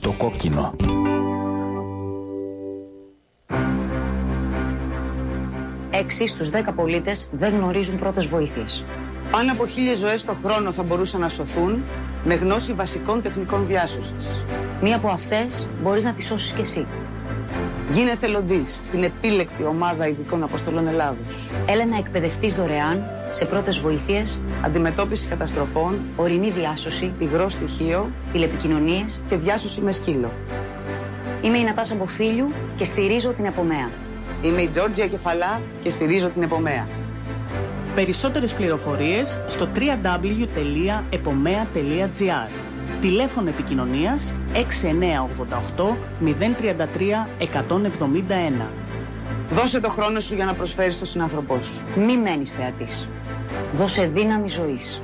Στο κόκκινο. Έξι στους 10 πολίτες δεν γνωρίζουν πρώτες βοήθειες. Πάνω από 1.000 ζωές το χρόνο θα μπορούσαν να σωθούν με γνώση βασικών τεχνικών διάσωσης. Μία από αυτές μπορείς να τη σώσεις κι εσύ. Γίνε εθελοντής στην επίλεκτη ομάδα ειδικών αποστολών Ελλάδος. Έλα να εκπαιδευτείς δωρεάν σε πρώτες βοήθειες, αντιμετώπιση καταστροφών, ορεινή διάσωση, υγρό στοιχείο, τηλεπικοινωνίες και διάσωση με σκύλο. Είμαι η Νατάσα Μποφίλιου και στηρίζω την Επομέα. Είμαι η Τζόρτζια Κεφαλά και στηρίζω την Επομέα. Περισσότερες πληροφορίες στο www.epomea.gr. Τηλέφωνο επικοινωνίας 6988 033 171. Δώσε το χρόνο σου για να προσφέρεις στον συνάνθρωπό σου. Μη μένεις θεατής. Δώσε δύναμη ζωής.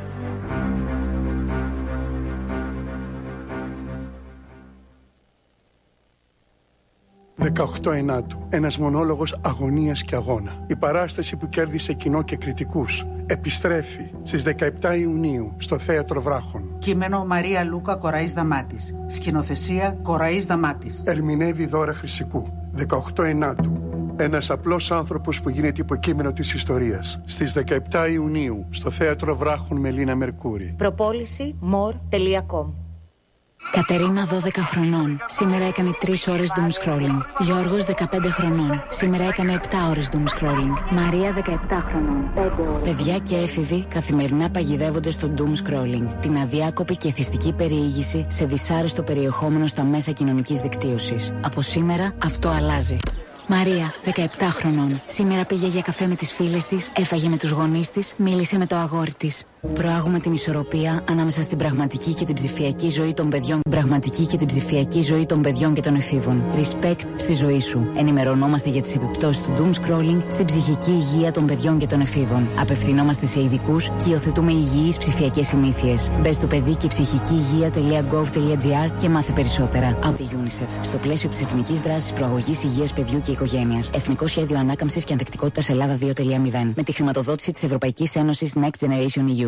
«18 ένας μονόλογος αγωνίας και αγώνα. Η παράσταση που κέρδισε κοινό και κριτικούς επιστρέφει στις 17 Ιουνίου στο Θέατρο Βράχων. Κείμενο Μαρία Λούκα Κοραής Δαμάτης. Σκηνοθεσία Κοραής Δαμάτης. Ερμηνεύει Δώρα Χρυσικού. 18 ένας απλός άνθρωπος που γίνεται υποκείμενο της ιστορίας. Στις 17 Ιουνίου στο Θέατρο Βράχων με Λίνα Μερκούρη. Προπόληση more.com. Κατερίνα 12 χρονών. Σήμερα έκανε 3 ώρες doom scrolling. Γιώργος 15 χρονών. Σήμερα έκανε 7 ώρες doom scrolling. Μαρία 17 χρονών. 5 ώρες. Παιδιά και έφηβοι καθημερινά παγιδεύονται στο doom scrolling. Την αδιάκοπη και εθιστική περιήγηση σε δυσάρεστο περιεχόμενο στα μέσα κοινωνικής δικτύωσης. Από σήμερα αυτό αλλάζει. Μαρία, 17 χρονών. Σήμερα πήγε για καφέ με τις φίλες της, έφαγε με τους γονείς της, μίλησε με το αγόρι της. Προάγουμε την ισορροπία ανάμεσα στην πραγματική και την ψηφιακή ζωή των παιδιών. Πραγματική και την ψηφιακή ζωή των παιδιών και των εφήβων. Respect στη ζωή σου. Ενημερωνόμαστε για τις επιπτώσεις του doom scrolling στην ψυχική υγεία των παιδιών και των εφήβων. Απευθυνόμαστε σε ειδικούς και υιοθετούμε υγιείς ψηφιακές συνήθειες. Μπες στο παιδί και ψυχική υγεία.gov.gr και μάθε περισσότερα. Από τη UNICEF. Στο πλαίσιο της Εθνικής Δράσης Προαγωγής Υγείας Παιδιού και Οικογένειας. Εθνικό Σχέδιο Ανάκαμψης και Ανθεκτικότητας Ελλάδα 2.0. Με τη χρηματοδότηση της Ευρωπαϊκής Ένωσης Next Generation EU.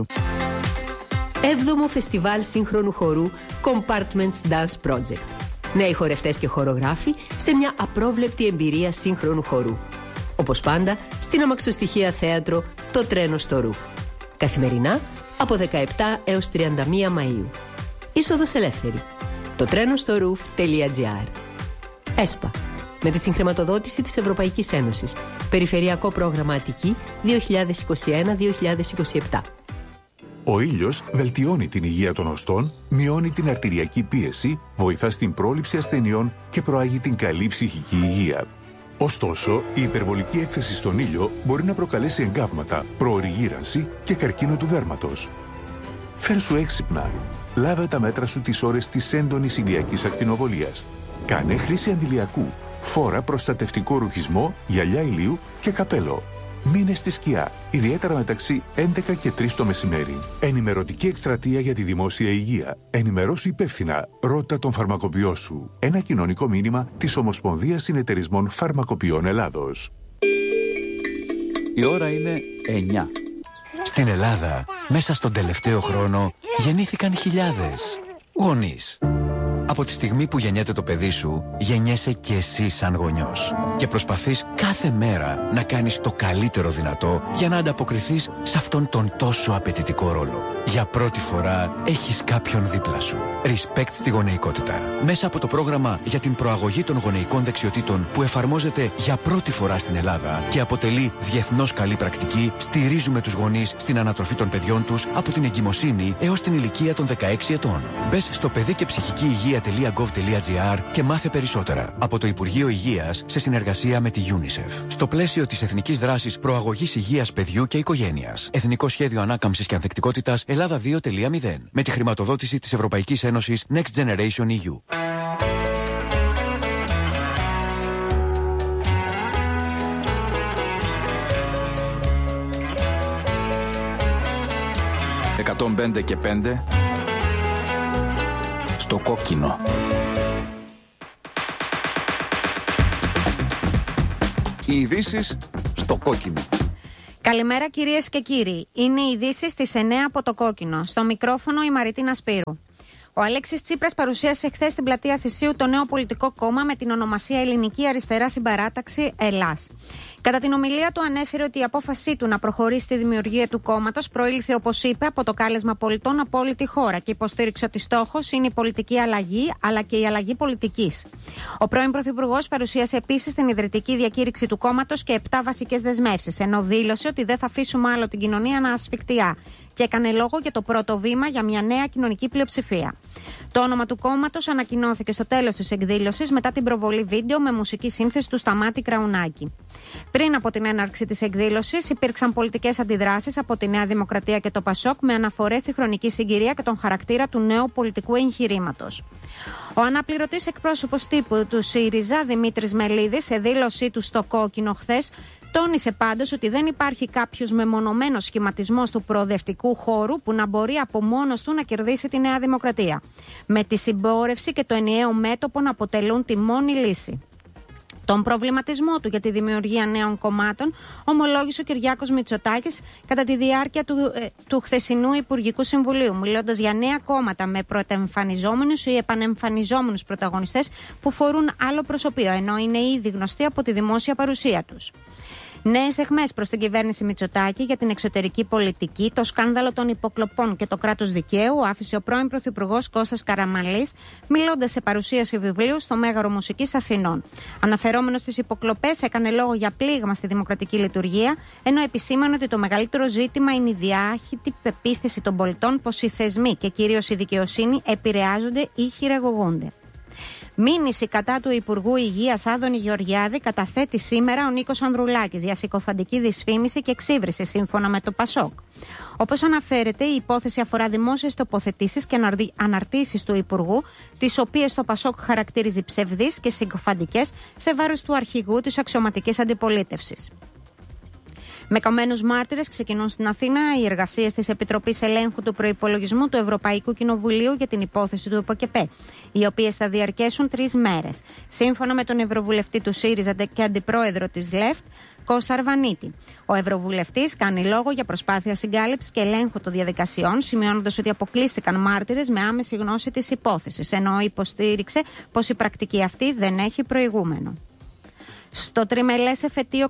7ο Φεστιβάλ Σύγχρονου Χορού Compartments Dance Project. Νέοι χορευτές και χορογράφοι σε μια απρόβλεπτη εμπειρία σύγχρονου χορού. Όπως πάντα, στην αμαξοστοιχεία θέατρο Το Τρένο στο Ρουφ. Καθημερινά από 17 έως 31 Μαΐου. Είσοδος ελεύθερη. Το τρένο στο roof.gr. ΕΣΠΑ. Με τη συγχρηματοδότηση της Ευρωπαϊκής Ένωσης. Περιφερειακό πρόγραμμα Αττική 2021-2027. Ο ήλιος βελτιώνει την υγεία των οστών, μειώνει την αρτηριακή πίεση, βοηθά στην πρόληψη ασθενειών και προάγει την καλή ψυχική υγεία. Ωστόσο, η υπερβολική έκθεση στον ήλιο μπορεί να προκαλέσει εγκάβματα, προωρή γύρανση και καρκίνο του δέρματος. Φέρσου έξυπνα. Λάβε τα μέτρα σου τις ώρες της έντονης ηλιακής ακτινοβολίας. Κάνε χρήση αντιλιακού. Φόρα προστατευτικό ρουχισμό, γυαλιά ηλίου και καπέλο. Μείνε στη σκιά, ιδιαίτερα μεταξύ 11 και 3 το μεσημέρι. Ενημερωτική εκστρατεία για τη δημόσια υγεία. Ενημερώσου υπεύθυνα. Ρώτα τον φαρμακοποιό σου. Ένα κοινωνικό μήνυμα της Ομοσπονδίας Συνεταιρισμών Φαρμακοποιών Ελλάδος. Η ώρα είναι 9. Στην Ελλάδα, μέσα στον τελευταίο χρόνο, γεννήθηκαν χιλιάδες γονείς. Από τη στιγμή που γεννιέται το παιδί σου, γεννιέσαι και εσύ σαν γονιός. Και προσπαθείς κάθε μέρα να κάνεις το καλύτερο δυνατό για να ανταποκριθείς σε αυτόν τον τόσο απαιτητικό ρόλο. Για πρώτη φορά έχεις κάποιον δίπλα σου. Respect στη γονεϊκότητα. Μέσα από το πρόγραμμα για την προαγωγή των γονεϊκών δεξιοτήτων που εφαρμόζεται για πρώτη φορά στην Ελλάδα και αποτελεί διεθνώς καλή πρακτική, στηρίζουμε τους γονείς στην ανατροφή των παιδιών τους από την εγκυμοσύνη έως την ηλικία των 16 ετών. Μπες στο παιδί και ψυχική υγεία.gov.gr και μάθε περισσότερα. Από το Υπουργείο Υγείας σε συνεργασία με τη UNICEF. Στο πλαίσιο της Εθνικής Δράσης Προαγωγής Υγείας Παιδιού και Οικογένειας. Εθνικό Σχέδιο Ανάκαμψης και Ανθεκτικότητας Ελλάδα 2.0. Με τη χρηματοδότηση της Ευρωπαϊκής Ένωσης Next Generation EU. «105 και 5» στο κόκκινο. Οι ειδήσεις στο κόκκινο. Καλημέρα κυρίες και κύριοι. Είναι οι ειδήσεις στις 9 από το κόκκινο. Στο μικρόφωνο η Μαριτίνα Σπύρου. Ο Αλέξης Τσίπρας παρουσίασε χθες στην πλατεία Θησίου το νέο πολιτικό κόμμα με την ονομασία Ελληνική Αριστερά Συμπαράταξη Ελλάς. Κατά την ομιλία του ανέφερε ότι η απόφασή του να προχωρήσει στη δημιουργία του κόμματος προήλθε, όπως είπε, από το κάλεσμα πολιτών από όλη τη χώρα και υποστήριξε ότι στόχος είναι η πολιτική αλλαγή, αλλά και η αλλαγή πολιτικής. Ο πρώην Πρωθυπουργός παρουσίασε επίσης την ιδρυτική διακήρυξη του κόμματος και 7 βασικές δεσμεύσεις, ενώ δήλωσε ότι δεν θα αφήσουμε άλλο την κοινωνία να ασφικτιά και έκανε λόγο για το πρώτο βήμα για μια νέα κοινωνική πλειοψηφία. Το όνομα του κόμματος ανακοινώθηκε στο τέλος της εκδήλωσης μετά την προβολή βίντεο με μουσική σύνθεση του Σταμάτη Κραουνάκη. Πριν από την έναρξη της εκδήλωσης, υπήρξαν πολιτικές αντιδράσεις από τη Νέα Δημοκρατία και το Πασόκ με αναφορές στη χρονική συγκυρία και τον χαρακτήρα του νέου πολιτικού εγχειρήματος. Ο αναπληρωτής εκπρόσωπος τύπου του ΣΥΡΙΖΑ, Δημήτρης Μελίδης, σε δήλωσή του στο Κόκκινο χθες, τόνισε πάντως ότι δεν υπάρχει κάποιος μεμονωμένος σχηματισμός του προοδευτικού χώρου που να μπορεί από μόνος του να κερδίσει τη Νέα Δημοκρατία, με τη συμπόρευση και το ενιαίο μέτωπο να αποτελούν τη μόνη λύση. Τον προβληματισμό του για τη δημιουργία νέων κομμάτων ομολόγησε ο Κυριάκος Μητσοτάκης κατά τη διάρκεια του χθεσινού Υπουργικού Συμβουλίου, μιλώντας για νέα κόμματα με πρωτοεμφανιζόμενους ή επανεμφανιζόμενους πρωταγωνιστές που φορούν άλλο προσωπείο, ενώ είναι ήδη γνωστοί από τη δημόσια παρουσία τους. Νέες αιχμές προς την κυβέρνηση Μητσοτάκη για την εξωτερική πολιτική, το σκάνδαλο των υποκλοπών και το κράτος δικαίου άφησε ο πρώην Πρωθυπουργός Κώστας Καραμανλής, μιλώντας σε παρουσίαση βιβλίου στο Μέγαρο Μουσικής Αθηνών. Αναφερόμενος στις υποκλοπές, έκανε λόγο για πλήγμα στη δημοκρατική λειτουργία, ενώ επισήμανε ότι το μεγαλύτερο ζήτημα είναι η διάχυτη πεποίθηση των πολιτών πως οι θεσμοί και κυρίως η δικαιοσύνη επηρεάζονται ή χειραγωγούνται. Μήνυση κατά του Υπουργού Υγείας Άδωνη Γεωργιάδη καταθέτει σήμερα ο Νίκος Ανδρουλάκης για συκοφαντική δυσφήμιση και εξύβριση σύμφωνα με το Πασόκ. Όπως αναφέρεται, η υπόθεση αφορά δημόσιες τοποθετήσεις και αναρτήσεις του Υπουργού, τις οποίες το Πασόκ χαρακτηρίζει ψευδείς και συκοφαντικές σε βάρος του αρχηγού της αξιωματικής αντιπολίτευσης. Με κομμένους μάρτυρες ξεκινούν στην Αθήνα οι εργασίες της Επιτροπής Ελέγχου του Προϋπολογισμού του Ευρωπαϊκού Κοινοβουλίου για την υπόθεση του ΕΠΟΚΕΠΕ, οι οποίες θα διαρκέσουν 3 μέρες. Σύμφωνα με τον Ευρωβουλευτή του ΣΥΡΙΖΑ και αντιπρόεδρο της ΛΕΦΤ, Κώστα Αρβανίτη. Ο Ευρωβουλευτής κάνει λόγο για προσπάθεια συγκάλυψης και ελέγχου των διαδικασιών, σημειώνοντας ότι αποκλείστηκαν μάρτυρες με άμεση γνώση της υπόθεσης, ενώ υποστήριξε πως η πρακτική αυτή δεν έχει προηγούμενο. Στο τριμελές εφετείο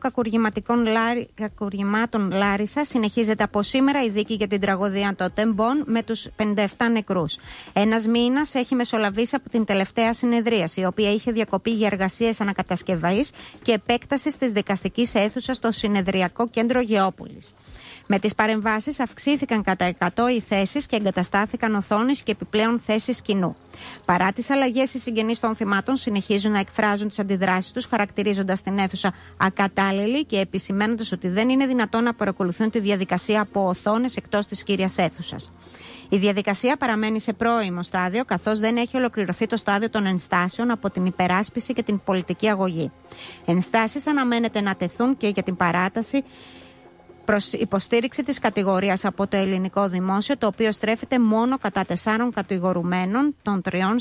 κακουργημάτων Λάρισα συνεχίζεται από σήμερα η δίκη για την τραγωδία των Τεμπών με τους 57 νεκρούς. Ένας μήνας έχει μεσολαβήσει από την τελευταία συνεδρίαση, η οποία είχε διακοπεί για εργασίες ανακατασκευής και επέκτασης της δικαστικής αίθουσας στο συνεδριακό κέντρο Γεώπολης. Με τις παρεμβάσεις αυξήθηκαν κατά 100 οι θέσεις και εγκαταστάθηκαν οθόνες και επιπλέον θέσεις κοινού. Παρά τις αλλαγές, οι συγγενείς των θυμάτων συνεχίζουν να εκφράζουν τις αντιδράσεις τους, χαρακτηρίζοντας την αίθουσα ακατάλληλη και επισημαίνοντας ότι δεν είναι δυνατόν να παρακολουθούν τη διαδικασία από οθόνες εκτός της κύριας αίθουσας. Η διαδικασία παραμένει σε πρώιμο στάδιο, καθώς δεν έχει ολοκληρωθεί το στάδιο των ενστάσεων από την υπεράσπιση και την πολιτική αγωγή. Ενστάσεις αναμένεται να τεθούν και για την παράταση προς υποστήριξη της κατηγορίας από το ελληνικό δημόσιο, το οποίο στρέφεται μόνο κατά 4 κατηγορουμένων των 3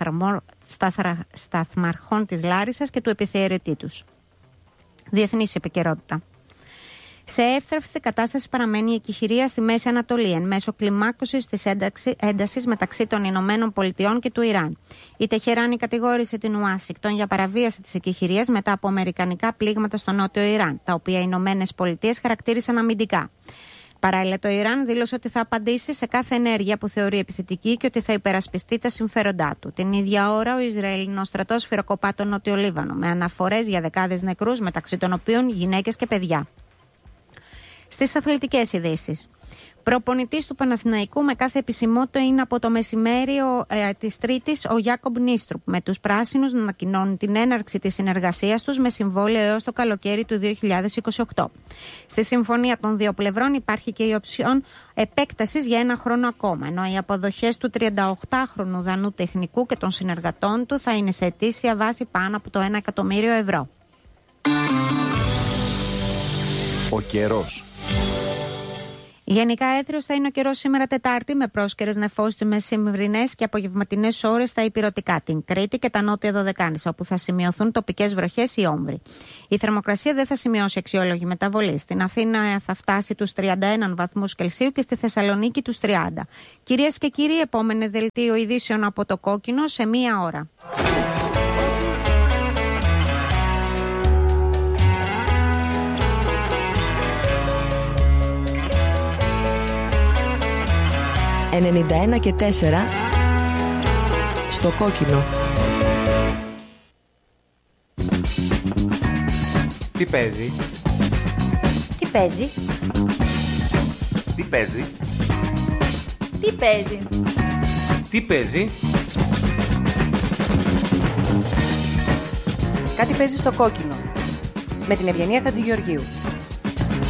σταθμαρχών της Λάρισσας και του επιθεωρητή τους. Διεθνής επικαιρότητα. Σε εύθραυστη κατάσταση παραμένει η εκεχηρία στη Μέση Ανατολή εν μέσω κλιμάκωσης της έντασης μεταξύ των Ηνωμένων Πολιτειών και του Ιράν. Η Τεχεράνη κατηγόρησε την Ουάσιγκτον για παραβίαση της εκεχηρίας μετά από αμερικανικά πλήγματα στο νότιο Ιράν, τα οποία οι Ηνωμένες Πολιτείες χαρακτήρισαν αμυντικά. Παράλληλα, το Ιράν δήλωσε ότι θα απαντήσει σε κάθε ενέργεια που θεωρεί επιθετική και ότι θα υπερασπιστεί τα συμφέροντά του. Την ίδια ώρα, ο Ισραηλινός στρατός σφυροκοπά τον Νότιο Λίβανο, με αναφορές για δεκάδες νεκρούς, μεταξύ των οποίων γυναίκες και παιδιά. Στις αθλητικές ειδήσεις. Προπονητής του Παναθηναϊκού με κάθε επισημότητα είναι από το μεσημέρι της Τρίτης ο Γιάκομπ Νίστρουπ, με τους πράσινους να ανακοινώνουν την έναρξη της συνεργασίας τους με συμβόλαιο έως το καλοκαίρι του 2028. Στη συμφωνία των δύο πλευρών υπάρχει και η οψιόν επέκτασης για 1 χρόνο ακόμα, ενώ οι αποδοχές του 38χρονου Δανού τεχνικού και των συνεργατών του θα είναι σε ετήσια βάση πάνω από το 1 εκατομμύριο ευρώ. Ο καιρός. Γενικά έθριος θα είναι ο καιρός σήμερα Τετάρτη, με πρόσκαιρες νεφώστιμες σημερινές και απογευματινές ώρες στα υπηρετικά, την Κρήτη και τα νότια Δωδεκάνησα, όπου θα σημειωθούν τοπικές βροχές ή όμβροι. Η θερμοκρασία δεν θα σημειώσει αξιόλογη μεταβολή. Στην Αθήνα θα φτάσει τους 31 βαθμούς Κελσίου και στη Θεσσαλονίκη τους 30. Κυρίες και κύριοι, επόμενο δελτίο ειδήσεων από το Κόκκινο σε 1 ώρα. «91 και 4» στο Κόκκινο. Τι παίζει? Τι παίζει? Τι παίζει? Τι παίζει? Τι παίζει? Κάτι παίζει στο Κόκκινο. Με την Ευγενία Χατζηγεωργίου.